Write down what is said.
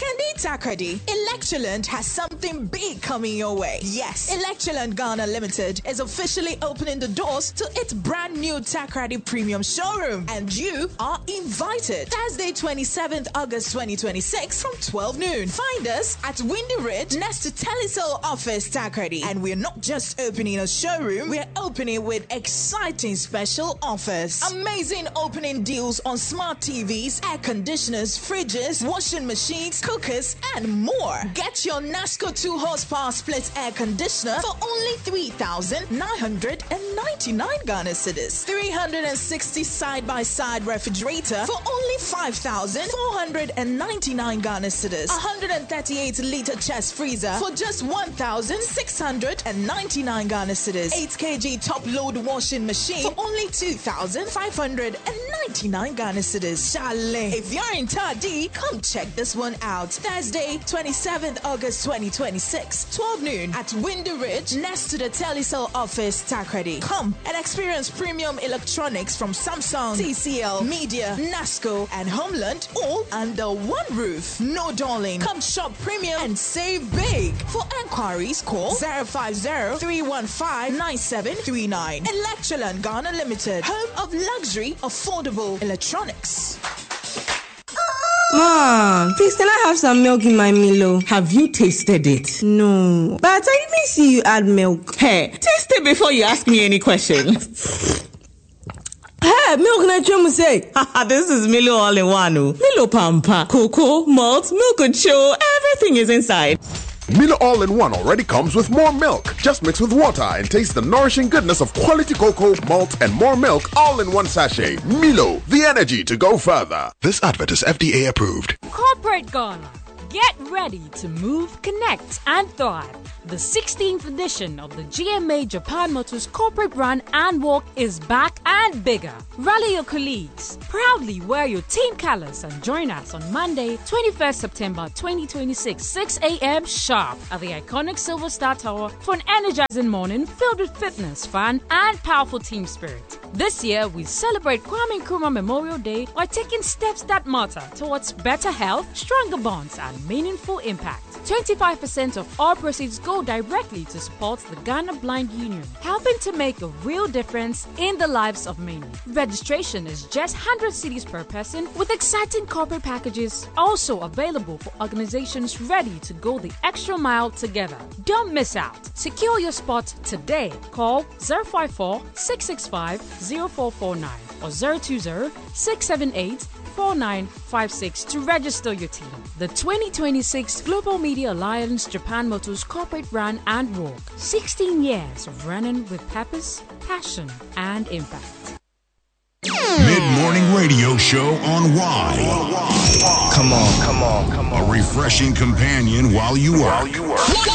Kendi Takrady, Electroland has something big coming your way. Yes, Electroland Ghana Limited is officially opening the doors to its brand new Takrady Premium Showroom, and you are invited. Thursday, 27th August 2026 from 12 noon. Find us at Windy Ridge next to Telecel Office Takrady. And we're not just opening a showroom, we're opening with exciting special offers. Amazing opening deals on smart TVs, air conditioners, fridges, washing machines, cookers, and more. Get your NASCO 2 horsepower split air conditioner for only 3,999 Ghana cedis. 360 side-by-side refrigerator for only 5,499 Ghana cedis. 138-liter chest freezer for just 1,699 Ghana cedis. 8 kg top-load washing machine for only 2,599 Ghana cedis. Chalet. If you're in Tadi, come check this one out. Thursday, 27th August 2026, 12 noon at Windy Ridge next to the Telecel Office Takrady. Come and experience premium electronics from Samsung, TCL, Media, NASCO, and Homeland all under one roof. No darling. Come shop premium and save big. For enquiries, call 050-315-9739. Electroland Ghana Limited, home of luxury, affordable electronics. Mom, please can I have some milk in my Milo? Have you tasted it? No, but I didn't see you add milk. Hey, taste it before you ask me any questions. Hey, milk na chumu say. This is Milo all in one. Milo Pampa, cocoa, malt, milk and show, everything is inside. Milo All-in-One already comes with more milk. Just mix with water and taste the nourishing goodness of quality cocoa, malt, and more milk all in one sachet. Milo, the energy to go further. This advert is FDA approved. Corporate Ghana, get ready to move, connect, and thrive. The 16th edition of the GMA Japan Motors Corporate Brand and Walk is back and bigger. Rally your colleagues, proudly wear your team colors, and join us on Monday, 21st September 2026, 6 a.m. sharp at the iconic Silver Star Tower for an energizing morning filled with fitness, fun, and powerful team spirit. This year, we celebrate Kwame Nkrumah Memorial Day by taking steps that matter towards better health, stronger bonds, and meaningful impact. 25% of all proceeds go directly to support the Ghana Blind Union, helping to make a real difference in the lives of many. Registration is just 100 cedis per person, with exciting corporate packages also available for organizations ready to go the extra mile together. Don't miss out. Secure your spot today. Call 054-665-0449 or 020-678-4956 to register your team. The 2026 Global Media Alliance Japan Motors Corporate Run and Walk. 16 years of running with purpose, passion, and impact. Mid-morning radio show on Y. Come on. A refreshing companion while you work.